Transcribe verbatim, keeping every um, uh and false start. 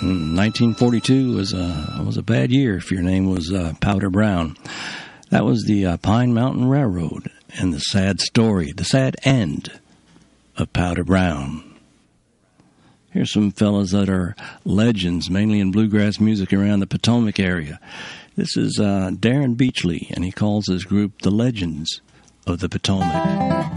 nineteen forty-two was a, was a bad year if your name was uh, Powder Brown. That was the uh, Pine Mountain Railroad and the sad story, the sad end of Powder Brown. Here's some fellas that are legends, mainly in bluegrass music around the Potomac area. This is uh, Darren Beachley, and he calls his group the Legends of the Potomac.